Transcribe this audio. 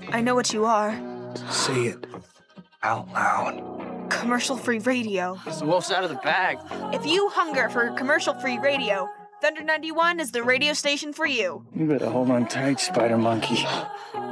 I know what you are. Say it out loud. Commercial-free radio. It's the wolf's out of the bag. If you hunger for commercial-free radio, Thunder 91 is the radio station for you. You better hold on tight, Spider Monkey.